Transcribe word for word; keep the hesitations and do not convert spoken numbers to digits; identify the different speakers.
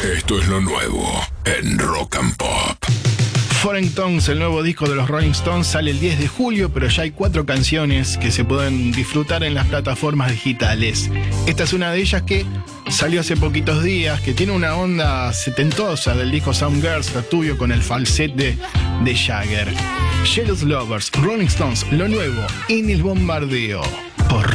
Speaker 1: Esto es lo nuevo en Rock and Pop.
Speaker 2: Foreign Tongues, el nuevo disco de los Rolling Stones, sale el diez de julio, pero ya hay cuatro canciones que se pueden disfrutar en las plataformas digitales. Esta es una de ellas que salió hace poquitos días, que tiene una onda setentosa del disco Soundgirls, tuyo con el falsete de, de Jagger. Jealous Lovers, Rolling Stones, lo nuevo en el bombardeo por